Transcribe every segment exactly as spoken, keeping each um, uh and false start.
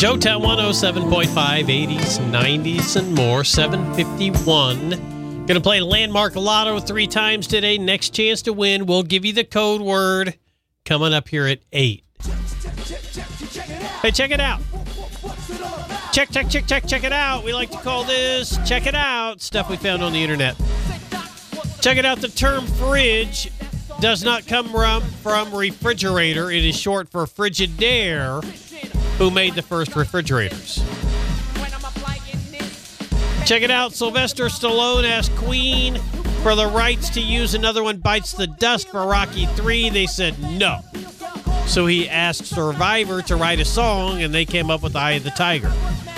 Joetown one oh seven point five, eighties, nineties, and more, seven fifty-one. Going to play Landmark Lotto three times today. Next chance to win. We'll give you the code word coming up here at eight. Hey, check it out. Check, check, check, check, check it out. We like to call this Check It Out. Stuff we found on the internet. Check it out. The term fridge does not come from, from refrigerator. It is short for Frigidaire, who made the first refrigerators. Check it out. Sylvester Stallone asked Queen for the rights to use Another One Bites the Dust for Rocky three. They said no. So he asked Survivor to write a song, and they came up with Eye of the Tiger.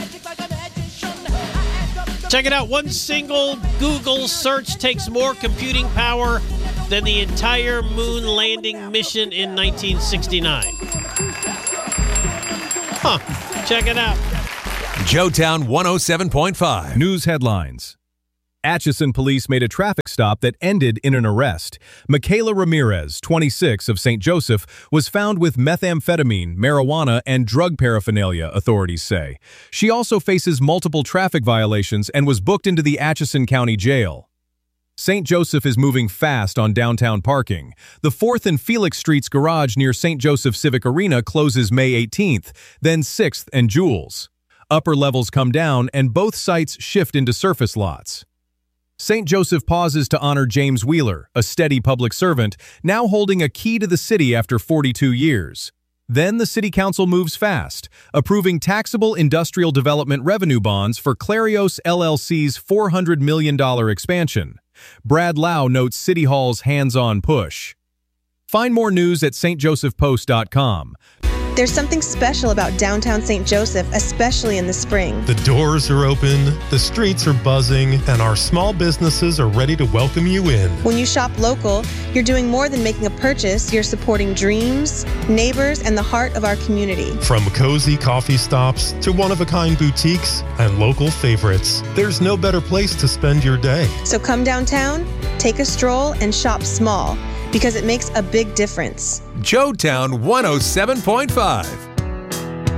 Check it out. One single Google search takes more computing power than the entire moon landing mission in nineteen sixty-nine. Huh. Check it out. Joetown one oh seven point five. News headlines. Atchison police made a traffic stop that ended in an arrest. Michaela Ramirez, twenty-six, of Saint Joseph, was found with methamphetamine, marijuana, and drug paraphernalia, authorities say. She also faces multiple traffic violations and was booked into the Atchison County Jail. Saint Joseph is moving fast on downtown parking. The fourth and Felix Streets garage near Saint Joseph Civic Arena closes May eighteenth, then sixth and Jules. Upper levels come down and both sites shift into surface lots. Saint Joseph pauses to honor James Wheeler, a steady public servant, now holding a key to the city after forty-two years. Then the city council moves fast, approving taxable industrial development revenue bonds for Clarios L L C's four hundred million dollars expansion. Brad Lau notes City Hall's hands-on push. Find more news at s t joseph post dot com. There's something special about downtown Saint Joseph, especially in the spring. The doors are open, the streets are buzzing, and our small businesses are ready to welcome you in. When you shop local, you're doing more than making a purchase. You're supporting dreams, neighbors, and the heart of our community. From cozy coffee stops to one-of-a-kind boutiques and local favorites, there's no better place to spend your day. So come downtown, take a stroll, and shop small, because it makes a big difference. Joetown one oh seven point five.